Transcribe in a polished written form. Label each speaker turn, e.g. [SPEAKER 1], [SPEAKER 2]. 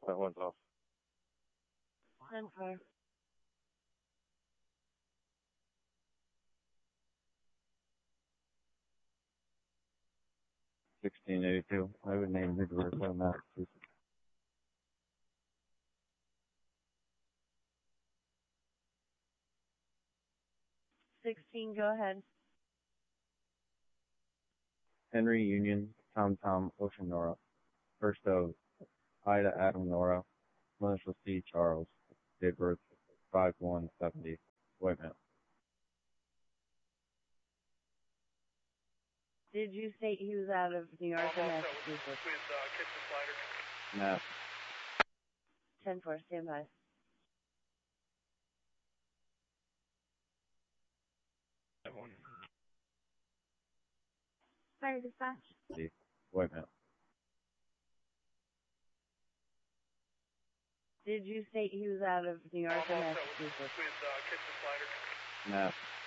[SPEAKER 1] That one's off.
[SPEAKER 2] 10-4.
[SPEAKER 1] 1682. I would name Midwest, Massachusetts.
[SPEAKER 2] 16, go ahead.
[SPEAKER 1] Henry Union, Tom Tom, Ocean Nora. First of Ida Adam Nora, Melissa C. Charles. Date of birth 5170. White male.
[SPEAKER 2] Did you state he was out of New York or Massachusetts?
[SPEAKER 1] Mass.
[SPEAKER 2] 10-4, stand by.
[SPEAKER 1] That one.
[SPEAKER 2] Fire dispatch.
[SPEAKER 1] White male.
[SPEAKER 2] Did you state he was out of New York or Massachusetts?
[SPEAKER 1] Mass.